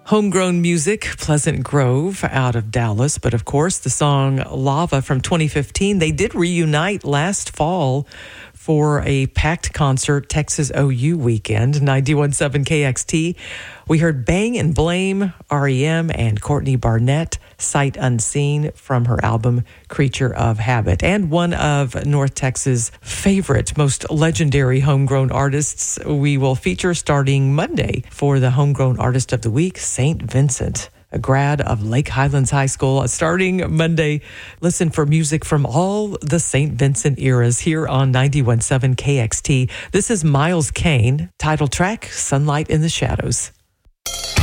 Homegrown music, Pleasant Grove out of Dallas. But of course, the song Lava from 2015, they did reunite last fall for a packed concert, Texas OU weekend, 91.7 KXT. We heard Bang and Blame, REM, and Courtney Barnett, Sight Unseen from her album Creature of Habit. And one of North Texas' favorite, most legendary homegrown artists we will feature starting Monday for the Homegrown Artist of the Week, St. Vincent, a grad of Lake Highlands High School. Starting Monday, listen for music from all the St. Vincent eras here on 91.7 KXT. This is Miles Kane, title track, Sunlight in the Shadows.